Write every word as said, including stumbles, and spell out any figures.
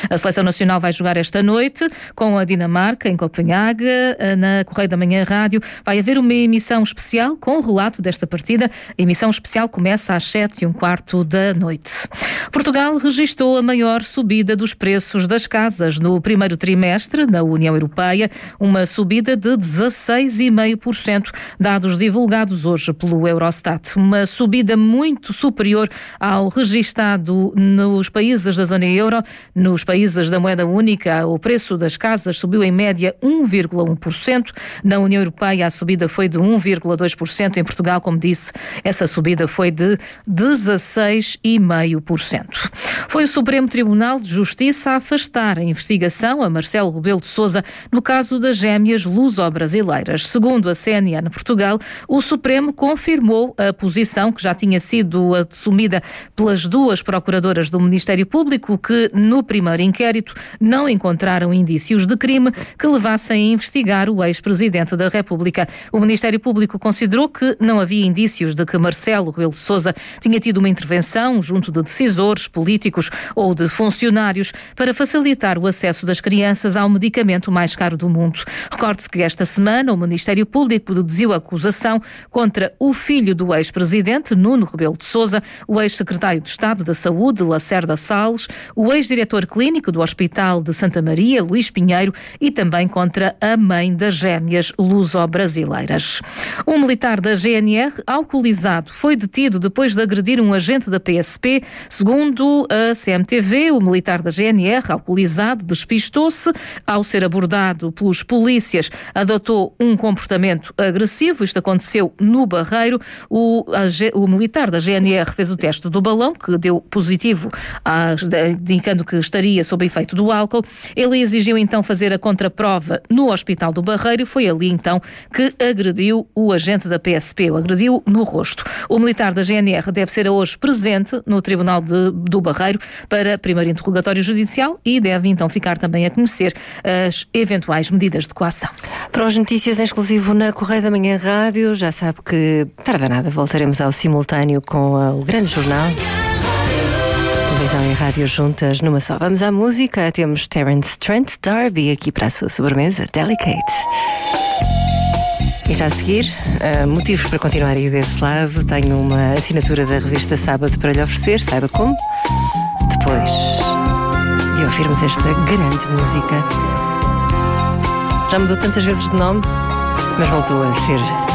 A Seleção Nacional vai jogar esta noite com a Dinamarca, em Copenhague. Na Correio da Manhã Rádio vai haver uma emissão especial com o relato desta partida. A emissão especial começa às sete e um quarto da noite. Portugal registrou a maior subida dos preços das casas no primeiro trimestre na União Europeia, uma subida de dezasseis vírgula cinco por cento, dados divulgados hoje pelo Eurostat. Uma subida muito superior ao registado nos países da zona euro. Nos países da moeda única, o preço das casas subiu em média um vírgula um por cento. Na União Europeia, a subida foi de um vírgula dois por cento. Em Portugal, como disse, essa subida foi de dezasseis vírgula cinco por cento. Foi o Supremo Tribunal de Justiça a afastar a investigação a Marcelo Rebelo de Sousa no caso das gêmeas luso-brasileiras. Segundo a C N N Portugal, o Supremo confirmou a posição que já tinha sido assumida pelas duas procuradoras do Ministério Público, que no primeiro inquérito não encontraram indícios de crime que levassem a investigar o ex-presidente da República. O Ministério Público considerou que não havia indícios de que Marcelo Rebelo de Sousa tinha tido uma intervenção junto de decisores políticos ou de funcionários para facilitar o acesso das crianças ao medicamento mais caro do mundo. Recorde-se que esta semana o Ministério Público produziu acusação contra o filho do ex-presidente, Nuno Rebelo de Sousa, o ex-secretário de Estado da Saúde, Lacerda Salles, o ex-diretor clínico do Hospital de Santa Maria, Luís Pinheiro, e também contra a mãe das gêmeas luso-brasileiras. Um militar da G N R, alcoolizado, foi detido depois de agredir um agente da P S P. Segundo a C M T V, o militar da G N R, alcoolizado, despistou-se. Ao ser abordado pelos polícias, adotou um comportamento agressivo. Isto aconteceu no Barreiro. O, a, o militar da G N R fez o teste do balão, que deu positivo, a, indicando que estaria sob efeito do álcool. Ele exigiu então fazer a contraprova no Hospital do Barreiro. Foi ali então que agrediu o agente da P S P, o agrediu no rosto. O militar da G N R deve ser hoje presente no Tribunal de, do Barreiro para primeiro interrogatório judicial e deve então ficar também a conhecer as eventuais medidas de coação. Para as notícias em exclusivo na Correio da Manhã Rádio, já sabe que tarda nada voltaremos ao simultâneo com o Grande Jornal. Televisão e rádio juntas numa só. Vamos à música. Temos Terence Trent D'Arby aqui para a sua sobremesa, Delicate. E já a seguir, uh, motivos para continuar a ir desse lado. Tenho uma assinatura da revista Sábado para lhe oferecer, saiba como. Depois de ouvirmos esta grande música. Já mudou tantas vezes de nome, mas voltou a ser